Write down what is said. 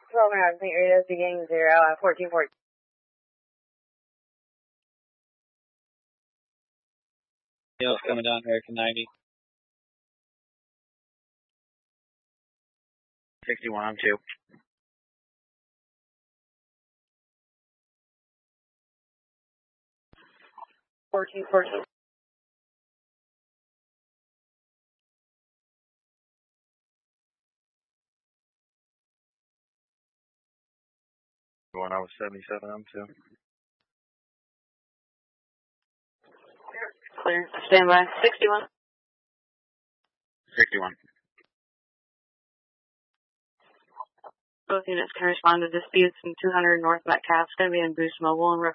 12 round, complete radios beginning 0, 1414. Yale's coming down American 90. 61 on 2. Fourteen. 14. Going out with 77 on 2. Clear. Stand by. 61. 61. Both units can respond to disputes in 200 North Metcalf. It's going to be in Boost Mobile and